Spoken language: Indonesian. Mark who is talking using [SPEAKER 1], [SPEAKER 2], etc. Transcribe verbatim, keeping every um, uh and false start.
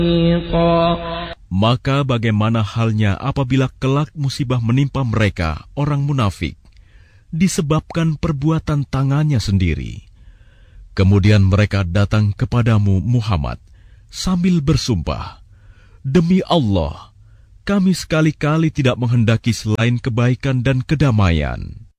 [SPEAKER 1] Maka bagaimana halnya apabila kelak musibah menimpa mereka, orang munafik, disebabkan perbuatan tangannya sendiri. Kemudian mereka datang kepadamu Muhammad sambil bersumpah, "Demi Allah, kami sekali-kali tidak menghendaki selain kebaikan dan kedamaian."